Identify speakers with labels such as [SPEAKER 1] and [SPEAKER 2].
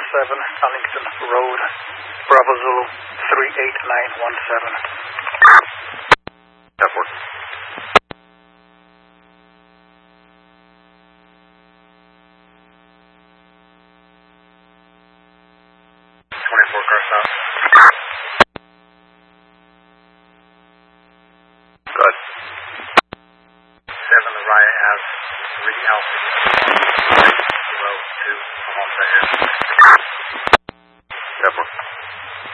[SPEAKER 1] Arlington Road, Bravo Zulu 38917.
[SPEAKER 2] Airport. 24 car stop.